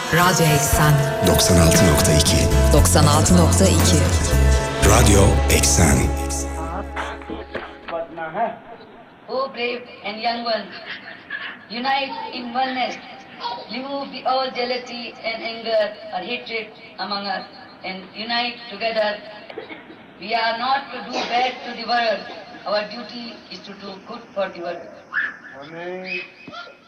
Radyo Eksen 96.2 96.2 Radyo Eksen. O brave and young ones, unite in oneness, remove the all jealousy and anger or hatred among us, and unite together. We are not to do bad to the world. Our duty is to do good for the world. Amen.